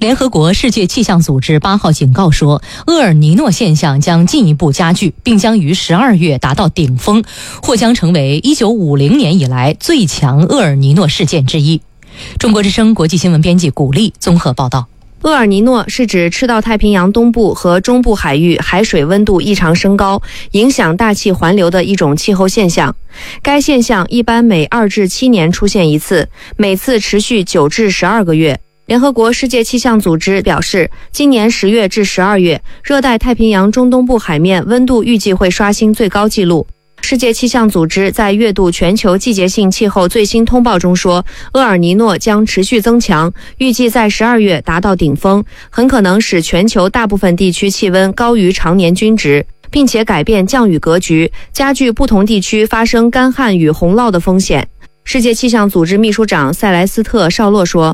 联合国世界气象组织8号警告说，厄尔尼诺现象将进一步加剧，并将于12月达到顶峰，或将成为1950年以来最强厄尔尼诺事件之一。中国之声国际新闻编辑古丽综合报道。 厄尔尼诺是指赤道太平洋东部和中部海域海水温度异常升高，影响大气环流的一种气候现象。该现象一般每2至7年出现一次，每次持续9至12个月。联合国世界气象组织表示，今年10月至12月，热带太平洋中东部海面温度预计会刷新最高纪录。世界气象组织在月度全球季节性气候最新通报中说，厄尔尼诺将持续增强，预计在12月达到顶峰，很可能使全球大部分地区气温高于常年均值，并且改变降雨格局，加剧不同地区发生干旱与洪涝的风险。世界气象组织秘书长塞莱斯特·绍洛说，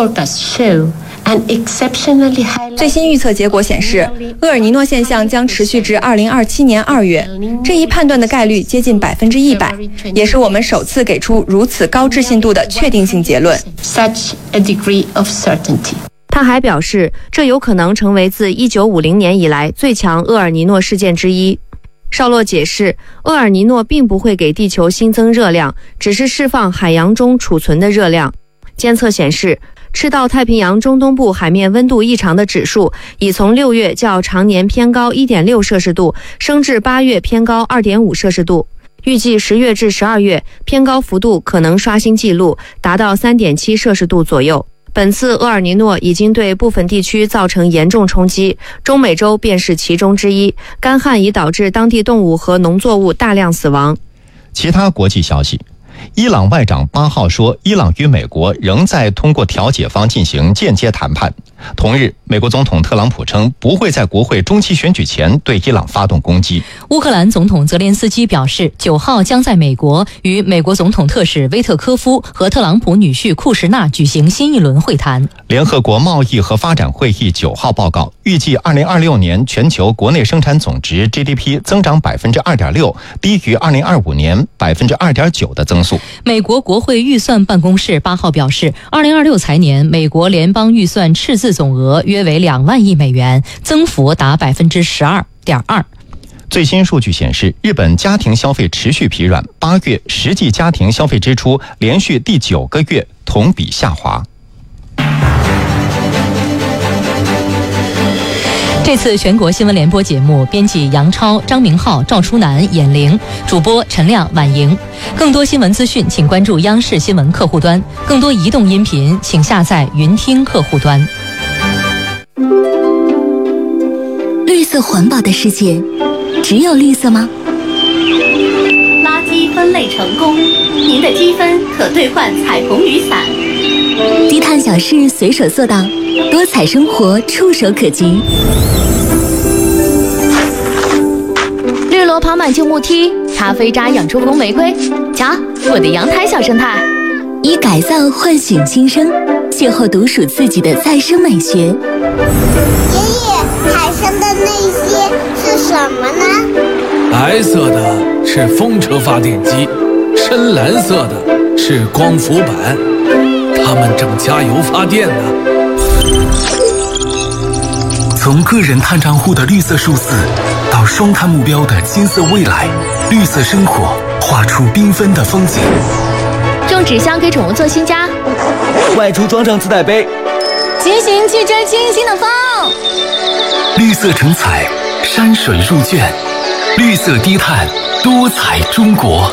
最新预测结果显示，厄尔尼诺现象将持续至2027年2月，这一判断的概率接近100%，也是我们首次给出如此高置信度的确定性结论。 他还表示，这有可能成为自1950年以来最强厄尔尼诺事件之一。绍洛解释，厄尔尼诺并不会给地球新增热量，只是释放海洋中储存的热量。监测显示，赤道太平洋中东部海面温度异常的指数已从6月较常年偏高 1.6 摄氏度升至8月偏高 2.5 摄氏度。预计10月至12月偏高幅度可能刷新纪录，达到 3.7 摄氏度左右。本次厄尔尼诺已经对部分地区造成严重冲击，中美洲便是其中之一。干旱已导致当地动物和农作物大量死亡。 其他国际消息，伊朗外长8号说，伊朗与美国仍在通过调解方进行间接谈判。同日，美国总统特朗普称不会在国会中期选举前对伊朗发动攻击。 乌克兰总统泽连斯基表示，9号将在美国与美国总统特使威特科夫和特朗普女婿库什纳举行新一轮会谈。 联合国贸易和发展会议9号报告，预计2026年全球国内生产总值 GDP 增长 2.6%， 低于2025年 2.9% 的增速。 美国国会预算办公室8号表示，2026财年美国联邦预算赤字总额约为2万亿美元，增幅达 12.2%。 最新数据显示，日本家庭消费持续疲软，8月实际家庭消费支出连续第9个月同比下滑。 这次全国新闻联播节目，编辑杨超、张明浩、赵初南、闫玲，主播陈亮、婉莹。更多新闻资讯，请关注央视新闻客户端；更多移动音频，请下载云听客户端。 绿色环保的世界，只有绿色吗？ 垃圾分类成功，您的积分可兑换彩虹雨伞。 低碳小事随手做到，多彩生活触手可及。 绿萝爬满旧木梯，咖啡渣养出红玫瑰。瞧，我的阳台小生态。 以改造唤醒新生，邂逅独属自己的再生美学。爷爷，海上的那些是什么呢？ 白色的是风车发电机，深蓝色的是光伏板，它们正加油发电呢。 从个人碳账户的绿色数字，到双碳目标的金色未来，绿色生活画出缤纷的风景。 种纸箱给宠物做新家， 外出装上自带杯， 骑行去追星星的风。 绿色成彩，山水入卷，绿色低碳，多彩中国。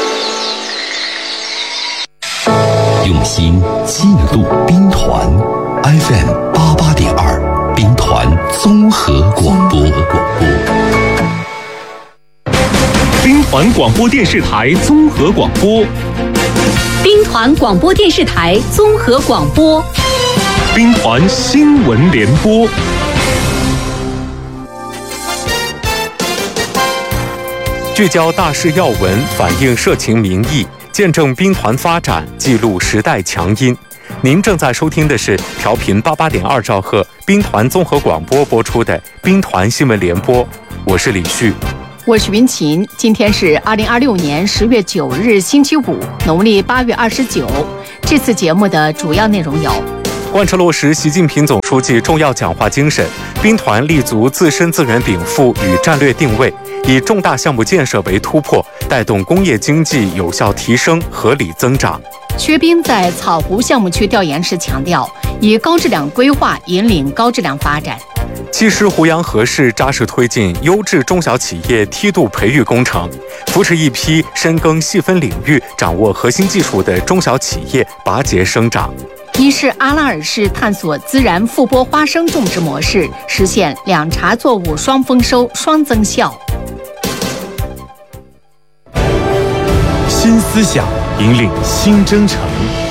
用心记录兵团 FM 88.2，兵团综合广播。 兵团广播电视台综合广播。 兵团广播电视台综合广播。 兵团新闻联播。聚焦大事要闻，反映社情民意，见证兵团发展，记录时代强音。您正在收听的是调频88.2兆赫兵团综合广播播出的兵团新闻联播，我是李旭， 我是云琴。今天是2026年10月9日星期五，农历8月29。这次节目的主要内容有： 贯彻落实习近平总书记重要讲话精神，兵团立足自身资源禀赋与战略定位，以重大项目建设为突破，带动工业经济有效提升、合理增长。 薛斌在草湖项目区调研时强调，以高质量规划引领高质量发展。 西施湖阳河市扎实推进优质中小企业梯度培育工程，扶持一批深耕细分领域、掌握核心技术的中小企业拔节生长。 伊势阿拉尔市探索孜然覆钵花生种植模式，实现两茬作物双丰收、双增效。 新思想引领新征程。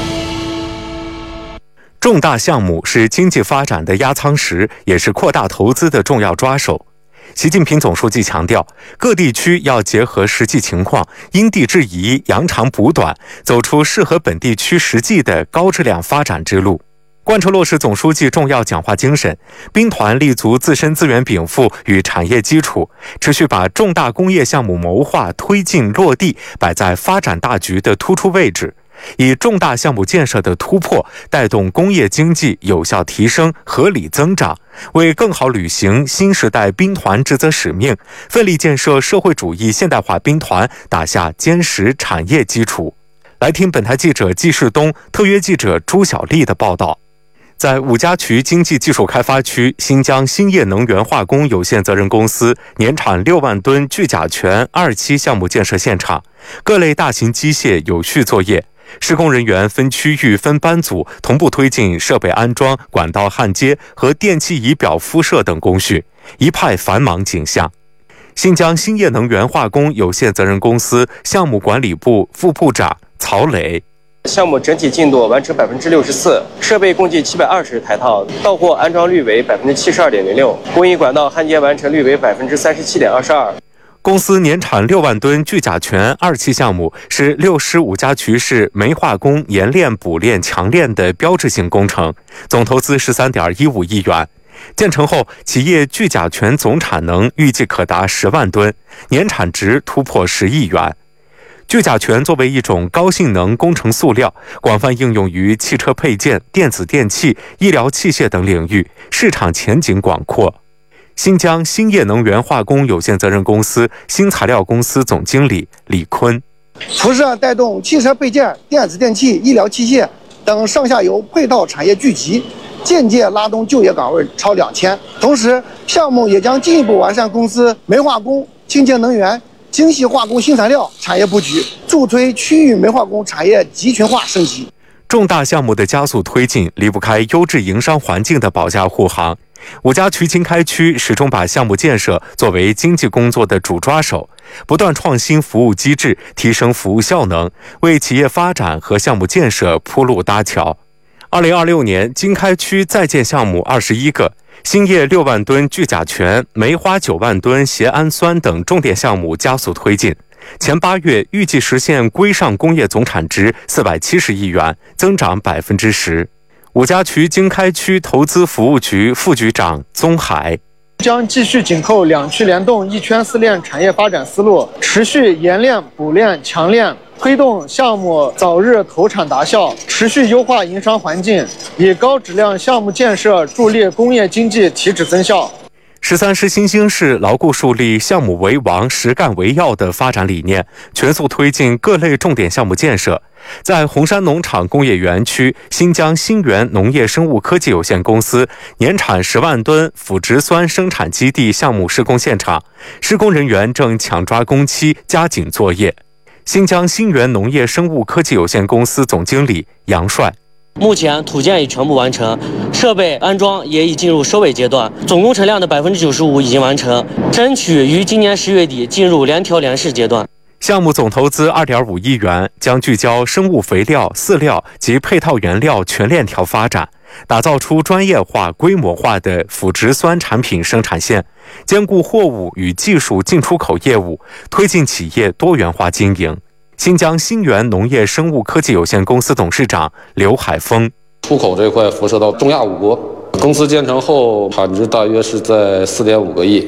重大项目是经济发展的压舱石，也是扩大投资的重要抓手。习近平总书记强调，各地区要结合实际情况，因地制宜，扬长补短，走出适合本地区实际的高质量发展之路。贯彻落实总书记重要讲话精神，兵团立足自身资源禀赋与产业基础，持续把重大工业项目谋划、推进、落地摆在发展大局的突出位置，以重大项目建设的突破，带动工业经济有效提升、合理增长，为更好履行新时代兵团职责使命，奋力建设社会主义现代化兵团打下坚实产业基础。来听本台记者季世东、特约记者朱小丽的报道。在五家渠经济技术开发区，新疆兴业能源化工有限责任公司年产6万吨聚甲醛2期项目建设现场，各类大型机械有序作业，施工人员分区域、分班组同步推进设备安装、管道焊接和电气仪表敷设等工序，一派繁忙景象。新疆兴业能源化工有限责任公司项目管理部副部长曹磊。 项目整体进度完成64%，设备共计720台套，到货安装率为72.06%，工艺管道焊接完成率为37.22%。 公司年产6万吨聚甲醛2期项目是65家渠市煤化工冶炼、补炼、强炼的标志性工程，总投资13.15亿元。建成后，企业聚甲醛总产能预计可达10万吨，年产值突破10亿元。聚甲醛作为一种高性能工程塑料，广泛应用于汽车配件、电子电器、医疗器械等领域，市场前景广阔。新疆兴业能源化工有限责任公司新材料公司总经理李坤， 辐射带动汽车配件、电子电器、医疗器械等上下游配套产业聚集，间接拉动就业岗位超2000。同时，项目也将进一步完善公司煤化工、清洁能源、精细化工新材料产业布局，助推区域煤化工产业集群化升级。 重大项目的加速推进离不开优质营商环境的保驾护航。五家渠经开区始终把项目建设作为经济工作的主抓手，不断创新服务机制，提升服务效能，为企业发展和项目建设铺路搭桥。2026年，经开区在建项目21个，兴业6万吨聚甲醛、煤花9万吨缬氨酸等重点项目加速推进。前8月预计实现规上工业总产值470亿元，增长10%。五家渠经开区投资服务局副局长宗海将继续紧扣2区联动、1圈4链产业发展思路，持续研炼、补炼、强炼，推动项目早日投产达效，持续优化营商环境，以高质量项目建设助力工业经济提质增效。 13师新兴市牢固树立项目为王、实干为要的发展理念，全速推进各类重点项目建设。在红山农场工业园区，新疆新源农业生物科技有限公司年产10万吨腐殖酸生产基地项目施工现场，施工人员正抢抓工期，加紧作业。新疆新源农业生物科技有限公司总经理杨帅， 目前土建已全部完成，设备安装也已进入收尾阶段，总工程量的95%已经完成，争取于今年10月底进入联调联试阶段。 项目总投资2.5亿元，将聚焦生物肥料、饲料及配套原料全链条发展，打造出专业化、规模化的腐殖酸产品生产线，兼顾货物与技术进出口业务，推进企业多元化经营。新疆新源农业生物科技有限公司董事长刘海峰， 出口这块辐射到中亚5国，公司建成后产值大约是在4.5个亿。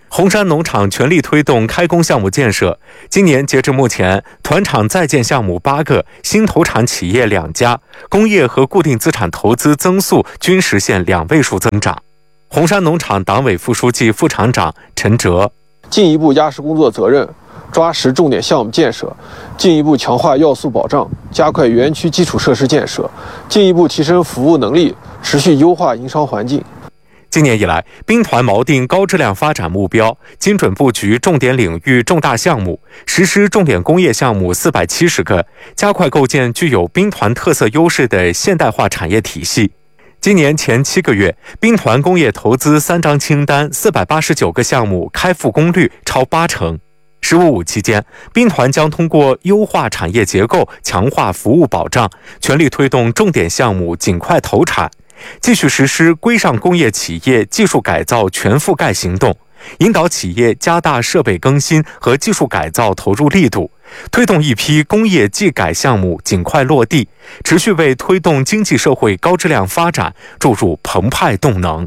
红山农场全力推动开工项目建设，今年截至目前，团场在建项目8个，新投产企业2家，工业和固定资产投资增速均实现2位数增长。红山农场党委副书记、副厂长陈哲： 进一步压实工作责任，抓实重点项目建设，进一步强化要素保障，加快园区基础设施建设，进一步提升服务能力，持续优化营商环境。 今年以来，兵团锚定高质量发展目标，精准布局重点领域重大项目，实施重点工业项目470个，加快构建具有兵团特色优势的现代化产业体系。今年前7个月，兵团工业投资3张清单489个项目开复工率超80%。15.5期间，兵团将通过优化产业结构、强化服务保障，全力推动重点项目尽快投产，继续实施规上工业企业技术改造全覆盖行动，引导企业加大设备更新和技术改造投入力度，推动一批工业技改项目尽快落地，持续为推动经济社会高质量发展注入澎湃动能。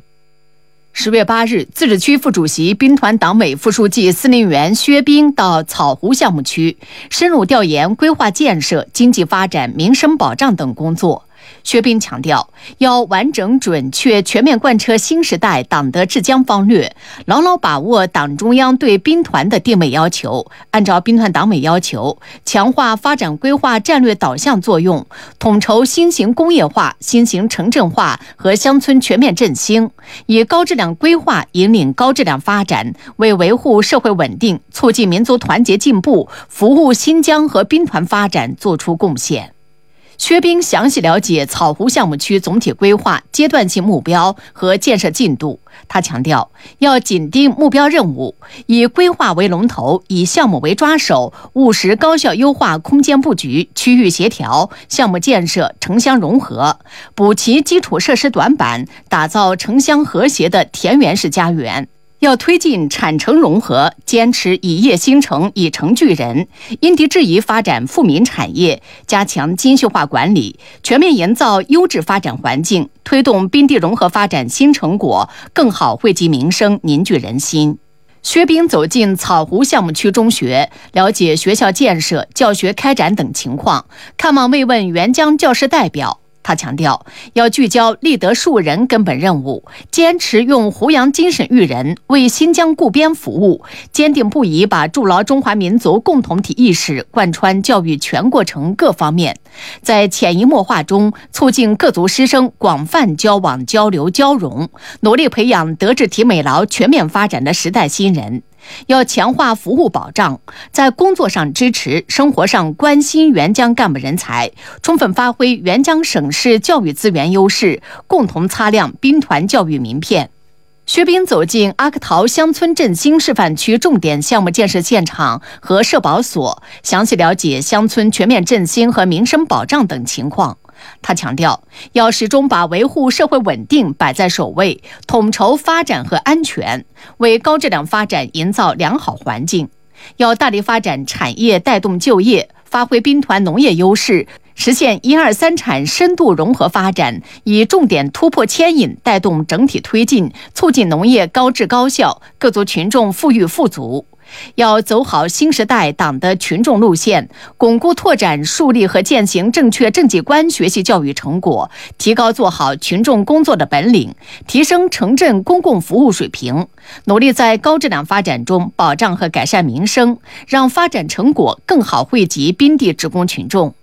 10月8日，自治区副主席、兵团党委副书记、司令员薛冰到草湖项目区深入调研规划建设、经济发展、民生保障等工作。薛冰强调，要完整准确全面贯彻新时代党的治疆方略，牢牢把握党中央对兵团的定位要求，按照兵团党委要求，强化发展规划战略导向作用，统筹新型工业化、新型城镇化和乡村全面振兴，以高质量规划引领高质量发展，为维护社会稳定、促进民族团结进步、服务新疆和兵团发展作出贡献。薛冰详细了解草湖项目区总体规划阶段性目标和建设进度。他强调，要紧盯目标任务，以规划为龙头，以项目为抓手，务实高效优化空间布局、区域协调、项目建设、城乡融合，补齐基础设施短板，打造城乡和谐的田园式家园。要推进产城融合，坚持以业兴城、以城聚人，因地制宜发展富民产业，加强精细化管理，全面营造优质发展环境，推动兵地融合发展新成果更好惠及民生、凝聚人心。薛冰走进草湖项目区中学，了解学校建设、教学开展等情况，看望慰问援疆教师代表。他强调，要聚焦立德树人根本任务，坚持用胡杨精神育人，为新疆固边服务，坚定不移把筑牢中华民族共同体意识贯穿教育全过程各方面，在潜移默化中促进各族师生广泛交往、交流、交融，努力培养德智体美劳全面发展的时代新人。要强化服务保障，在工作上支持、生活上关心援疆干部人才，充分发挥援疆省市教育资源优势，共同擦亮兵团教育名片。薛冰走进阿克陶乡村振兴示范区重点项目建设现场和社保所，详细了解乡村全面振兴和民生保障等情况。他强调，要始终把维护社会稳定摆在首位，统筹发展和安全，为高质量发展营造良好环境。要大力发展产业，带动就业，发挥兵团农业优势，实现1、2、3产深度融合发展，以重点突破牵引，带动整体推进，促进农业高质高效，各族群众富裕富足。要走好新时代党的群众路线，巩固拓展树立和践行正确政绩观学习教育成果，提高做好群众工作的本领，提升城镇公共服务水平，努力在高质量发展中保障和改善民生，让发展成果更好惠及兵地职工群众。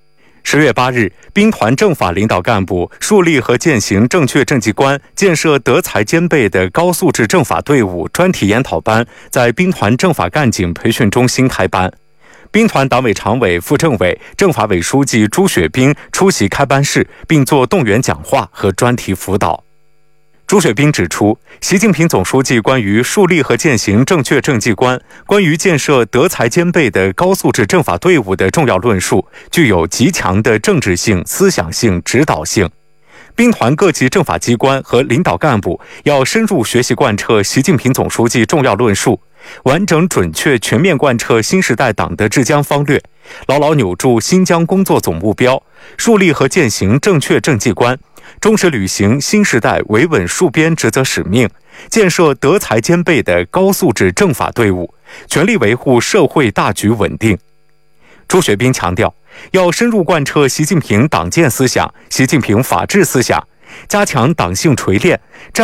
10月8日，兵团政法领导干部树立和践行正确政绩观，建设德才兼备的高素质政法队伍专题研讨班在兵团政法干警培训中心开班。兵团党委常委、副政委、政法委书记朱雪冰出席开班式，并作动员讲话和专题辅导。朱雪冰指出，习近平总书记关于树立和践行正确政绩观、关于建设德才兼备的高素质政法队伍的重要论述，具有极强的政治性、思想性、指导性。兵团各级政法机关和领导干部要深入学习贯彻习近平总书记重要论述，完整准确全面贯彻新时代党的治疆方略，牢牢扭住新疆工作总目标，树立和践行正确政绩观， 忠实履行新时代维稳戍边职责使命，建设德才兼备的高素质政法队伍，全力维护社会大局稳定。朱学斌强调，要深入贯彻习近平党建思想、习近平法治思想，加强党性锤炼，